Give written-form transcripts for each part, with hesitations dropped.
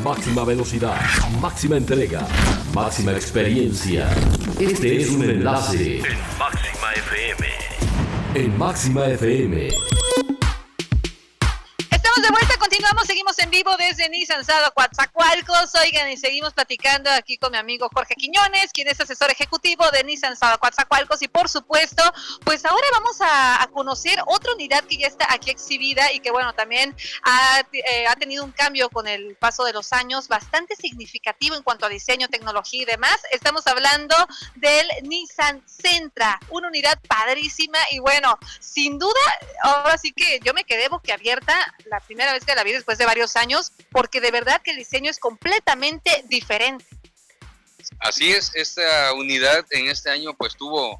máxima velocidad, máxima entrega, máxima experiencia. Este es un enlace en Máxima FM. En Máxima FM. Estamos de vuelta, continuamos, seguimos en vivo desde Nissan Sada Coatzacoalcos. Oigan, y seguimos platicando aquí con mi amigo Jorge Quiñones, quien es asesor ejecutivo de Nissan Sada Coatzacoalcos. Y por supuesto, pues ahora vamos a conocer otra unidad que ya está aquí exhibida y que bueno, también ha tenido un cambio con el paso de los años bastante significativo en cuanto a diseño, tecnología y demás. Estamos hablando del Nissan Sentra, una unidad padrísima y bueno, sin duda, ahora sí que yo me quedé boquiabierta la primera vez que la vi después de varios años, porque de verdad que el diseño es completamente diferente. Así es, esta unidad en este año pues tuvo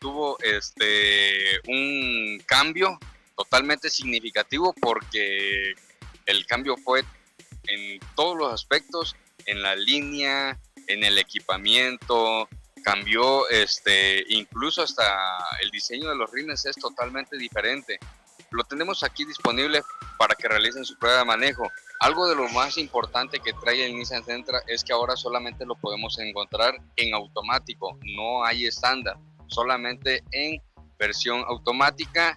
un cambio totalmente significativo, porque el cambio fue en todos los aspectos, en la línea, en el equipamiento, cambió incluso hasta el diseño de los rines es totalmente diferente. Lo tenemos aquí disponible para que realicen su prueba de manejo. Algo de lo más importante que trae el Nissan Sentra es que ahora solamente lo podemos encontrar en automático, no hay estándar, solamente en versión automática,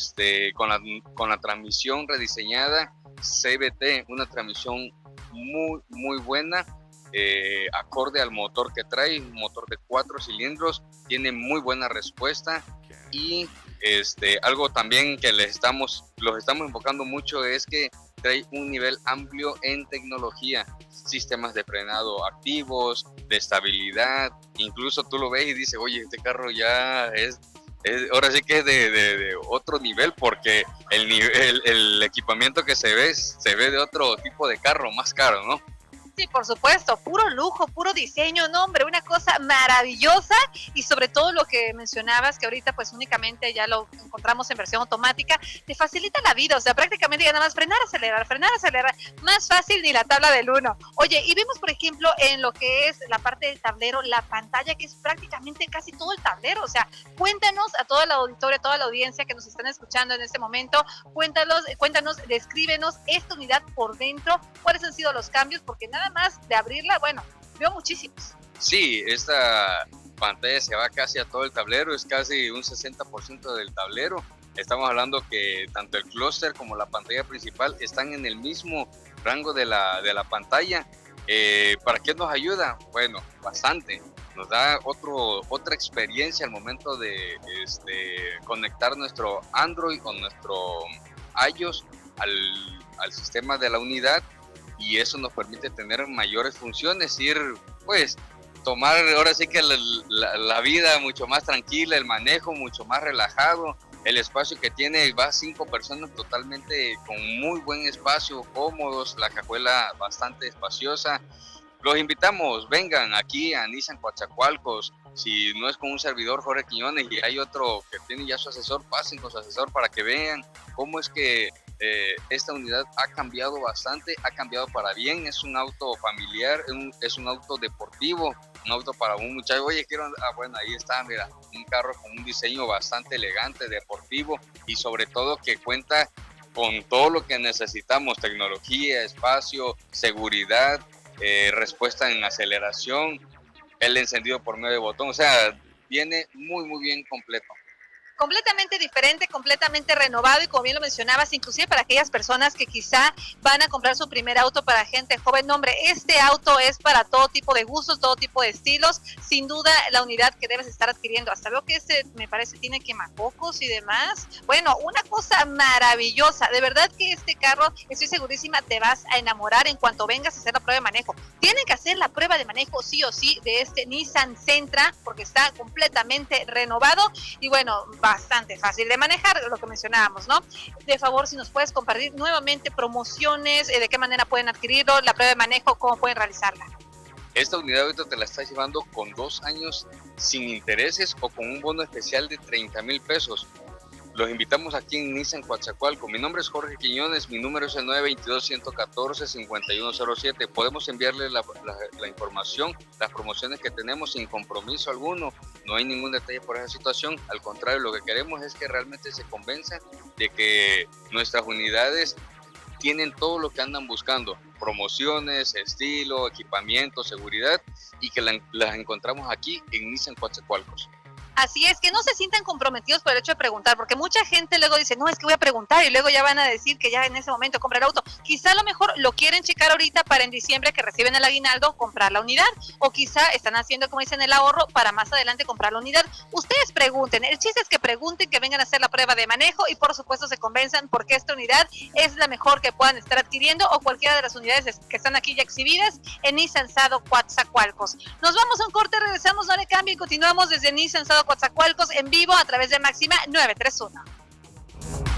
con la transmisión rediseñada CVT, una transmisión muy buena, acorde al motor que trae, un motor de 4 cilindros, tiene muy buena respuesta. Y algo también que los estamos enfocando mucho es que trae un nivel amplio en tecnología, sistemas de frenado activos, de estabilidad, incluso tú lo ves y dices, oye, este carro ya es ahora sí que es de otro nivel, porque el equipamiento que se ve de otro tipo de carro más caro, ¿no? Sí, por supuesto, puro lujo, puro diseño, no hombre, una cosa maravillosa. Y sobre todo lo que mencionabas, que ahorita pues únicamente ya lo encontramos en versión automática, te facilita la vida, o sea, prácticamente ya nada más frenar, acelerar, más fácil ni la tabla del 1. Oye, y vemos por ejemplo en lo que es la parte del tablero, la pantalla, que es prácticamente casi todo el tablero. O sea, cuéntanos a toda la auditoría, a toda la audiencia que nos están escuchando en este momento, cuéntanos, descríbenos esta unidad por dentro, cuáles han sido los cambios, porque nada más de abrirla, bueno, veo muchísimos. Sí, esta pantalla se va casi a todo el tablero, es casi un 60% del tablero. Estamos hablando que tanto el clúster como la pantalla principal están en el mismo rango de la pantalla. ¿Para qué nos ayuda? Bueno, bastante. Nos da otra experiencia al momento de conectar nuestro Android o nuestro iOS al sistema de la unidad. Y eso nos permite tener mayores funciones, tomar ahora sí que la vida mucho más tranquila, el manejo mucho más relajado, el espacio que tiene, va 5 personas totalmente con muy buen espacio, cómodos, la cajuela bastante espaciosa. Los invitamos, vengan aquí a Nissan Coatzacoalcos. Si no es con un servidor, Jorge Quiñones, y hay otro que tiene ya su asesor, pasen con su asesor para que vean cómo es que esta unidad ha cambiado bastante, ha cambiado para bien. Es un auto familiar, es un auto deportivo, un auto para un muchacho. Oye, bueno, ahí está, mira, un carro con un diseño bastante elegante, deportivo, y sobre todo que cuenta con todo lo que necesitamos: tecnología, espacio, seguridad, respuesta en aceleración, el encendido por medio de botón. O sea, viene muy bien completo. Completamente diferente, completamente renovado, y como bien lo mencionabas, inclusive para aquellas personas que quizá van a comprar su primer auto, para gente joven. No, hombre, este auto es para todo tipo de gustos, todo tipo de estilos. Sin duda, la unidad que debes estar adquiriendo. Hasta veo que me parece tiene quemacocos y demás. Bueno, una cosa maravillosa. De verdad que este carro, estoy segurísima, te vas a enamorar en cuanto vengas a hacer la prueba de manejo. Tienen que hacer la prueba de manejo sí o sí de este Nissan Sentra, porque está completamente renovado y bueno, bastante fácil de manejar, lo que mencionábamos, ¿no? De favor, si nos puedes compartir nuevamente promociones, de qué manera pueden adquirirlo, la prueba de manejo, cómo pueden realizarla. Esta unidad ahorita te la estás llevando con 2 años sin intereses o con un bono especial de 30,000 pesos. Los invitamos aquí en Nissan Coatzacoalcos. Mi nombre es Jorge Quiñones, mi número es el 922-114-5107. Podemos enviarle la información, las promociones que tenemos sin compromiso alguno. No hay ningún detalle por esa situación. Al contrario, lo que queremos es que realmente se convenzan de que nuestras unidades tienen todo lo que andan buscando, promociones, estilo, equipamiento, seguridad, y que las encontramos aquí en Nissan Coatzacoalcos. Así es, que no se sientan comprometidos por el hecho de preguntar, porque mucha gente luego dice, no, es que voy a preguntar, y luego ya van a decir que ya en ese momento compra el auto. Quizá a lo mejor lo quieren checar ahorita para en diciembre que reciben el aguinaldo comprar la unidad, o quizá están haciendo, como dicen, el ahorro para más adelante comprar la unidad. Ustedes pregunten, el chiste es que pregunten, que vengan a hacer la prueba de manejo y por supuesto se convenzan porque esta unidad es la mejor que puedan estar adquiriendo, o cualquiera de las unidades que están aquí ya exhibidas en Nissan Sado Coatzacoalcos. Nos vamos a un corte, regresamos, no le cambien, continuamos desde Nissan Sado Coatzacoalcos en vivo a través de Máxima 931.